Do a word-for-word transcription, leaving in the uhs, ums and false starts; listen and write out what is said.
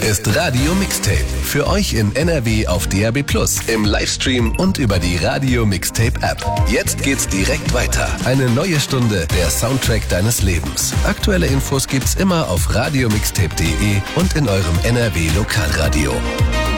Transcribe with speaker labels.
Speaker 1: ist Radio Mixtape. Für euch in N R W auf D A B plus, im Livestream und über die Radio Mixtape App. Jetzt geht's direkt weiter. Eine neue Stunde, der Soundtrack deines Lebens. Aktuelle Infos gibt's immer auf radiomixtape punkt de und in eurem N R W Lokalradio.